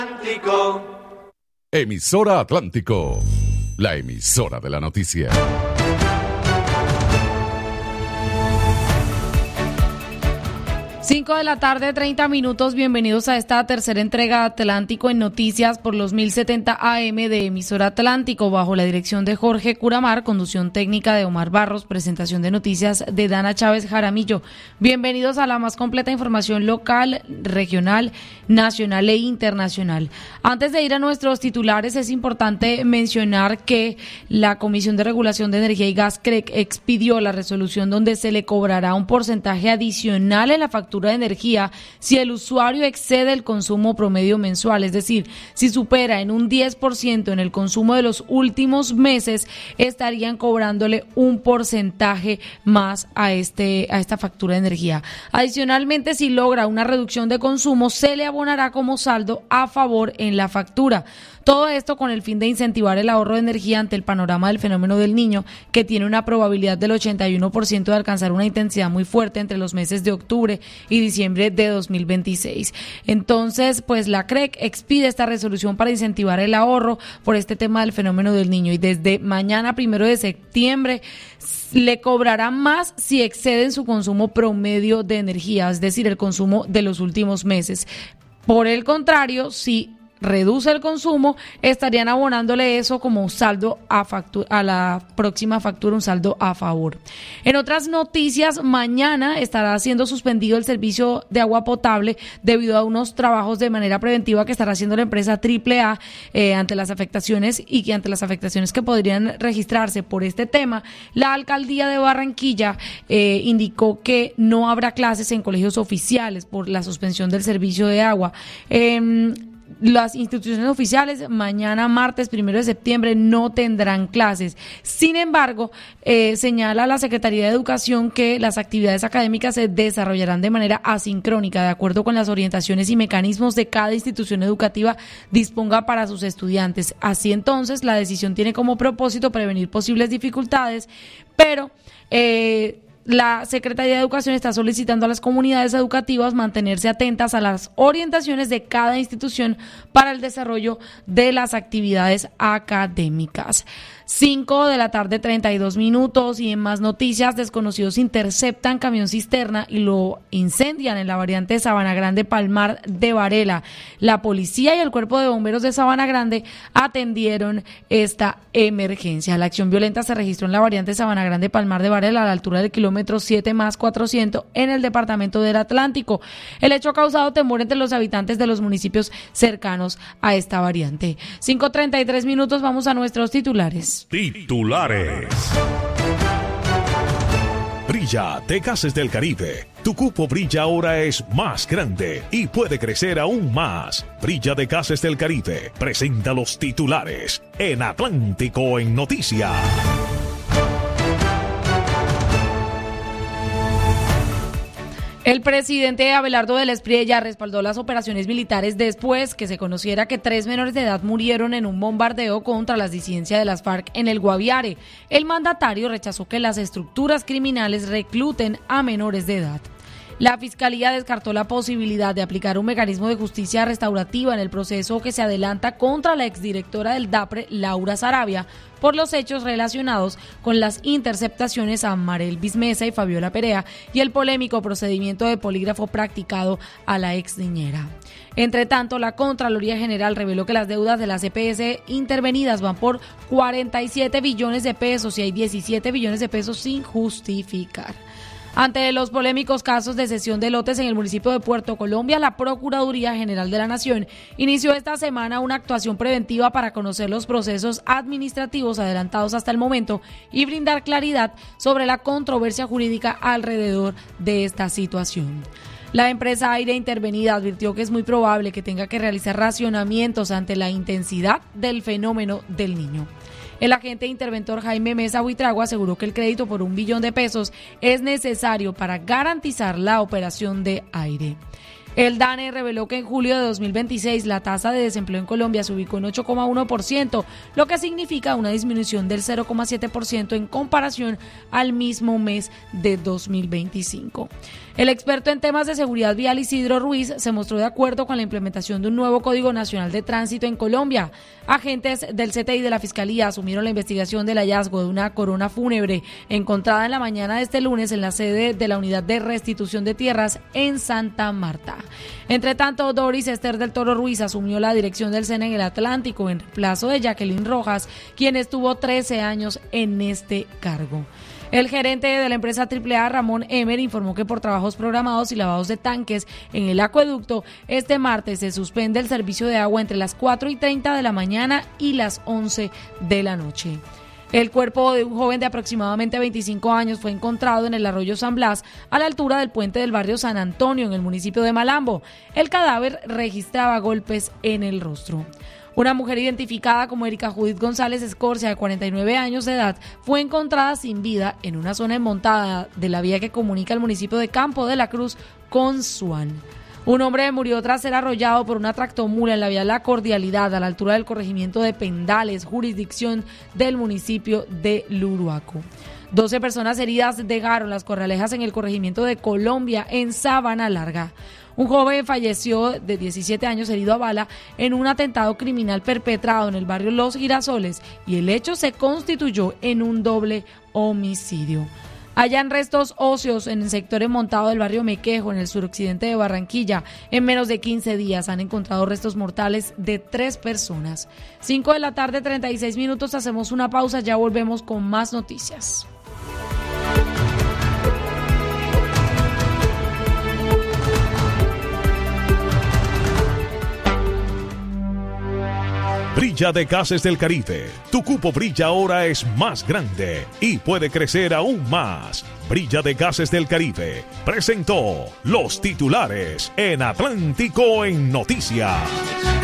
Emisora Atlántico, la emisora de la noticia. 5 de la tarde, 30 minutos. Bienvenidos a esta tercera entrega de Atlántico en Noticias por los 1070 AM de Emisora Atlántico, bajo la dirección de Jorge Curamar, conducción técnica de Omar Barros, presentación de noticias de Dana Chávez Jaramillo. Bienvenidos a la más completa información local, regional, nacional e internacional. Antes de ir a nuestros titulares, es importante mencionar que la Comisión de Regulación de Energía y Gas, CREG, expidió la resolución donde se le cobrará un porcentaje adicional en la factura de energía si el usuario excede el consumo promedio mensual, es decir, si supera en un 10% en el consumo de los últimos meses, estarían cobrándole un porcentaje más a esta factura de energía. Adicionalmente, si logra una reducción de consumo, se le abonará como saldo a favor en la factura. Todo esto con el fin de incentivar el ahorro de energía ante el panorama del fenómeno del Niño, que tiene una probabilidad del 81% de alcanzar una intensidad muy fuerte entre los meses de octubre y diciembre de 2026. Entonces, pues la CREG expide esta resolución para incentivar el ahorro por este tema del fenómeno del Niño, y desde mañana 1 de septiembre le cobrarán más si exceden su consumo promedio de energía, es decir, el consumo de los últimos meses. Por el contrario, si reduce el consumo, estarían abonándole eso como un saldo a la próxima factura, un saldo a favor. En otras noticias, mañana estará siendo suspendido el servicio de agua potable debido a unos trabajos de manera preventiva que estará haciendo la empresa AAA ante las afectaciones que podrían registrarse por este tema. La alcaldía de Barranquilla indicó que no habrá clases en colegios oficiales por la suspensión del servicio de agua. Las instituciones oficiales mañana martes 1 de septiembre no tendrán clases. Sin embargo, señala la Secretaría de Educación que las actividades académicas se desarrollarán de manera asincrónica, de acuerdo con las orientaciones y mecanismos de cada institución educativa disponga para sus estudiantes. Así entonces, la decisión tiene como propósito prevenir posibles dificultades, pero la Secretaría de Educación está solicitando a las comunidades educativas mantenerse atentas a las orientaciones de cada institución para el desarrollo de las actividades académicas. 5 de la tarde, 32 minutos, y en más noticias, desconocidos interceptan camión cisterna y lo incendian en la variante Sabana Grande, Palmar de Varela. La policía y el cuerpo de bomberos de Sabana Grande atendieron esta emergencia. La acción violenta se registró en la variante Sabana Grande, Palmar de Varela, a la altura del kilómetro 7+400 en el departamento del Atlántico. El hecho ha causado temor entre los habitantes de los municipios cercanos a esta variante. 5:33 minutos, vamos a nuestros titulares. Titulares. Brilla de Gases del Caribe. Tu cupo Brilla ahora es más grande y puede crecer aún más. Brilla de Gases del Caribe presenta los titulares en Atlántico en Noticias. El presidente Abelardo del Espriella respaldó las operaciones militares después que se conociera que 3 menores de edad murieron en un bombardeo contra las disidencias de las FARC en el Guaviare. El mandatario rechazó que las estructuras criminales recluten a menores de edad. La Fiscalía descartó la posibilidad de aplicar un mecanismo de justicia restaurativa en el proceso que se adelanta contra la exdirectora del DAPRE, Laura Saravia, por los hechos relacionados con las interceptaciones a Marel Bismesa y Fabiola Perea y el polémico procedimiento de polígrafo practicado a la exniñera. Entre tanto, la Contraloría General reveló que las deudas de las EPS intervenidas van por 47 billones de pesos y hay 17 billones de pesos sin justificar. Ante los polémicos casos de cesión de lotes en el municipio de Puerto Colombia, la Procuraduría General de la Nación inició esta semana una actuación preventiva para conocer los procesos administrativos adelantados hasta el momento y brindar claridad sobre la controversia jurídica alrededor de esta situación. La empresa Aire intervenida advirtió que es muy probable que tenga que realizar racionamientos ante la intensidad del fenómeno del Niño. El agente interventor Jaime Mesa Buitrago aseguró que el crédito por 1 billón de pesos es necesario para garantizar la operación de Aire. El DANE reveló que en julio de 2026 la tasa de desempleo en Colombia se ubicó en 8,1%, lo que significa una disminución del 0,7% en comparación al mismo mes de 2025. El experto en temas de seguridad vial Isidro Ruiz se mostró de acuerdo con la implementación de un nuevo Código Nacional de Tránsito en Colombia. Agentes del CTI y de la Fiscalía asumieron la investigación del hallazgo de una corona fúnebre encontrada en la mañana de este lunes en la sede de la Unidad de Restitución de Tierras en Santa Marta. Entre tanto, Doris Esther del Toro Ruiz asumió la dirección del SENA en el Atlántico en reemplazo de Jacqueline Rojas, quien estuvo 13 años en este cargo. El gerente de la empresa AAA, Ramón Emer, informó que por trabajos programados y lavados de tanques en el acueducto, este martes se suspende el servicio de agua entre las 4:30 de la mañana y las 11 de la noche. El cuerpo de un joven de aproximadamente 25 años fue encontrado en el arroyo San Blas, a la altura del puente del barrio San Antonio, en el municipio de Malambo. El cadáver registraba golpes en el rostro. Una mujer identificada como Erika Judith González Escorcia, de 49 años de edad, fue encontrada sin vida en una zona enmontada de la vía que comunica el municipio de Campo de la Cruz con Suán. Un hombre murió tras ser arrollado por una tractomula en la vía La Cordialidad, a la altura del corregimiento de Pendales, jurisdicción del municipio de Luruaco. 12 personas heridas dejaron las corralejas en el corregimiento de Colombia, en Sabana Larga. Un joven falleció de 17 años herido a bala en un atentado criminal perpetrado en el barrio Los Girasoles, y el hecho se constituyó en un doble homicidio. Hallan restos óseos en el sector enmontado del barrio Mequejo, en el suroccidente de Barranquilla. En menos de 15 días han encontrado restos mortales de 3 personas. 5 de la tarde, 36 minutos, hacemos una pausa, ya volvemos con más noticias. Brilla de Gases del Caribe. Tu cupo Brilla ahora es más grande y puede crecer aún más. Brilla de Gases del Caribe presentó los titulares en Atlántico en Noticias.